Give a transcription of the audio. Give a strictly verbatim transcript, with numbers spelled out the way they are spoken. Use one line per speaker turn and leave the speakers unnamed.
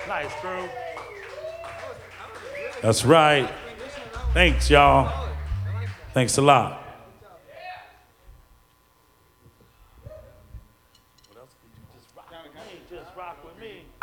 Nice, crew. That's right. Thanks, y'all. Thanks a lot. What else could you just rock with me? Just rock with me.